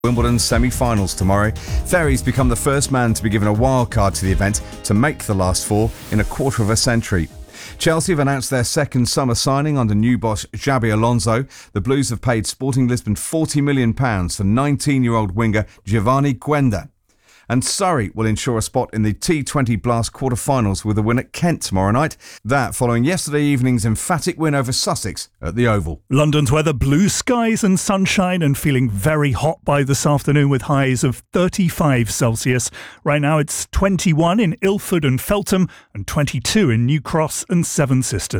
Wimbledon semi-finals tomorrow. Ferry's become the first man to be given a wild card to the event to make the last four in a quarter of a century. Chelsea have announced their second summer signing under new boss Xabi Alonso. The Blues have paid Sporting Lisbon £40 million for 19-year-old winger Giovanni Guenda. And Surrey will ensure a spot in the T20 Blast quarter-finals with a win at Kent tomorrow night. That following yesterday evening's emphatic win over Sussex at the Oval. London's weather, blue skies and sunshine, and feeling very hot by this afternoon with highs of 35 Celsius. Right now it's 21 in Ilford and Feltham and 22 in New Cross and Seven Sisters.